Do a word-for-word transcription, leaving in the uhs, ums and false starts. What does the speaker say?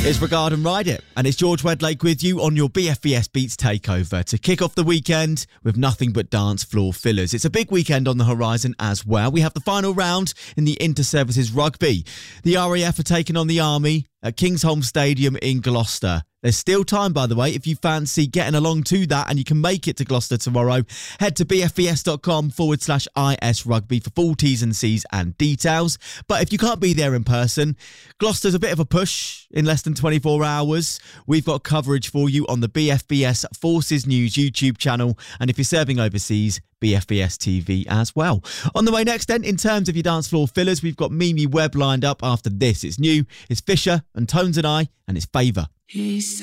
It's Regard and Ride It, and it's George Wedlake with you on your B F B S Beats Takeover to kick off the weekend with nothing but dance floor fillers. It's a big weekend on the horizon as well. We have the final round in the Inter-Services Rugby. The R A F are taking on the Army at Kingsholm Stadium in Gloucester. There's still time, by the way, if you fancy getting along to that and you can make it to Gloucester tomorrow. Head to bfbs.com forward slash IS Rugby for full T's and C's and details. But if you can't be there in person, Gloucester's a bit of a push in less than twenty-four hours. We've got coverage for you on the B F B S Forces News YouTube channel. And if you're serving overseas, B F B S T V as well. On the way next then, in terms of your dance floor fillers, we've got Mimi Webb lined up after this. It's new, it's Fisher and Tones and I, and it's Favour. He